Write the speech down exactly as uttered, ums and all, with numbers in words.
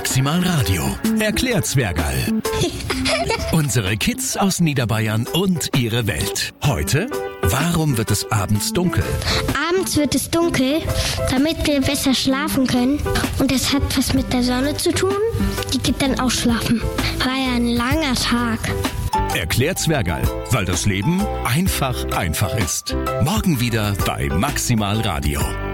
Maximal Radio. Erklärt Zwergerl. Unsere Kids aus Niederbayern und ihre Welt. Heute, warum wird es abends dunkel? Abends wird es dunkel, damit wir besser schlafen können. Und das hat was mit der Sonne zu tun. Die geht dann auch schlafen. War ja ein langer Tag. Erklärt Zwergerl, weil das Leben einfach einfach ist. Morgen wieder bei Maximal Radio.